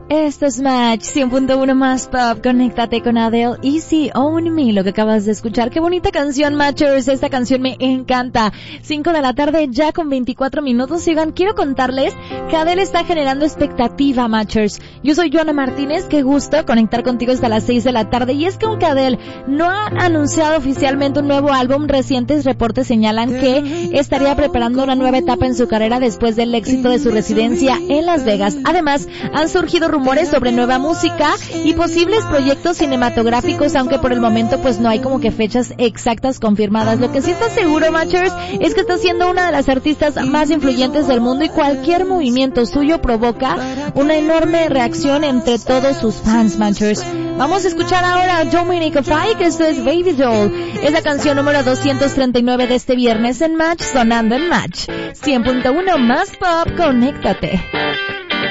Esto es Match 100.1 más pop. Conéctate con Adele, Easy on Me, lo que acabas de escuchar. Qué bonita canción, Matchers. Esta canción me encanta. 5 de la tarde ya con 24 minutos. Sigan, quiero contarles que Adele está generando expectativa, Matchers. Yo soy Joana Martínez. Qué gusto conectar contigo hasta las 6 de la tarde. Y es que aunque Adele no ha anunciado oficialmente un nuevo álbum, recientes reportes señalan que estaría preparando una nueva etapa en su carrera después del éxito de su residencia en Las Vegas. Además, han surgido rumores sobre nueva música y posibles proyectos cinematográficos, aunque por el momento pues no hay como que fechas exactas confirmadas. Lo que sí está seguro, Matchers, es que está siendo una de las artistas más influyentes del mundo y cualquier movimiento suyo provoca una enorme reacción entre todos sus fans, Matchers. Vamos a escuchar ahora a Dominic Fike, esto es Baby Doll. Es la canción número 239 de este viernes en Match, sonando en Match 100.1 más pop. Conéctate.